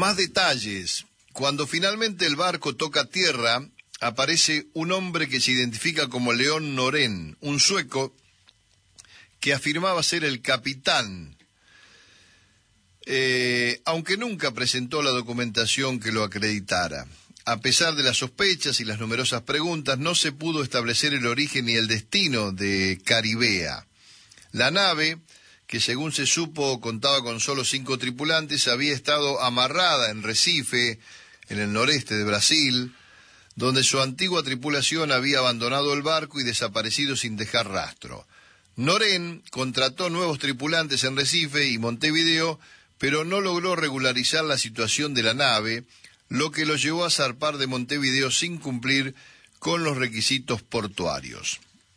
Más detalles. Cuando finalmente el barco toca tierra, aparece un hombre que se identifica como León Norén, un sueco que afirmaba ser el capitán, aunque nunca presentó la documentación que lo acreditara. A pesar de las sospechas y las numerosas preguntas, no se pudo establecer el origen ni el destino de Caribea. La nave, que según se supo contaba con solo 5 tripulantes, había estado amarrada en Recife, en el noreste de Brasil, donde su antigua tripulación había abandonado el barco y desaparecido sin dejar rastro. Norén contrató nuevos tripulantes en Recife y Montevideo, pero no logró regularizar la situación de la nave, lo que lo llevó a zarpar de Montevideo sin cumplir con los requisitos portuarios.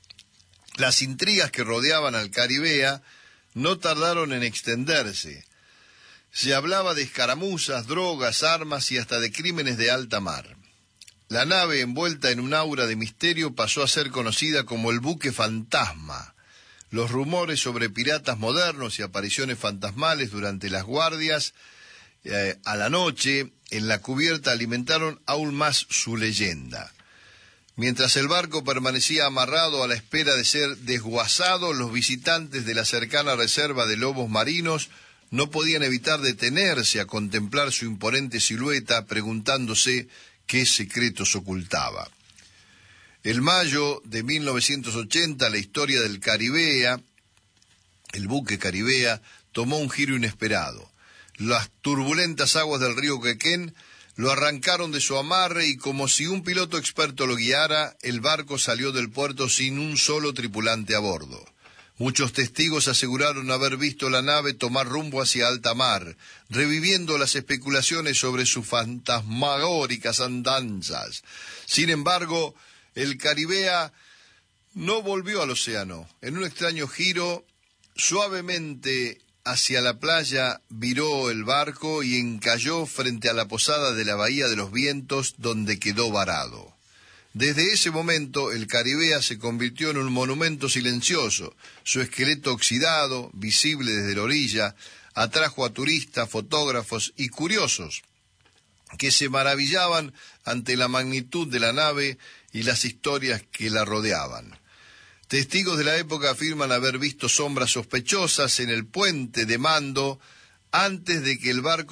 Las intrigas que rodeaban al Caribea no tardaron en extenderse. Se hablaba de escaramuzas, drogas, armas y hasta de crímenes de alta mar. La nave, envuelta en un aura de misterio, pasó a ser conocida como el buque fantasma. Los rumores sobre piratas modernos y apariciones fantasmales durante las guardias a la noche en la cubierta alimentaron aún más su leyenda. Mientras el barco permanecía amarrado a la espera de ser desguazado, los visitantes de la cercana reserva de lobos marinos no podían evitar detenerse a contemplar su imponente silueta, preguntándose qué secretos ocultaba. En mayo de 1980, la historia del Caribea, el buque Caribea, tomó un giro inesperado. Las turbulentas aguas del río Quequén lo arrancaron de su amarre y, como si un piloto experto lo guiara, el barco salió del puerto sin un solo tripulante a bordo. Muchos testigos aseguraron haber visto la nave tomar rumbo hacia alta mar, reviviendo las especulaciones sobre sus fantasmagóricas andanzas. Sin embargo, el Caribea no volvió al océano. En un extraño giro, suavemente hacia la playa viró el barco y encalló frente a la posada de la Bahía de los Vientos, donde quedó varado. Desde ese momento, el Caribea se convirtió en un monumento silencioso. Su esqueleto oxidado, visible desde la orilla, atrajo a turistas, fotógrafos y curiosos que se maravillaban ante la magnitud de la nave y las historias que la rodeaban. Testigos de la época afirman haber visto sombras sospechosas en el puente de mando antes de que el barco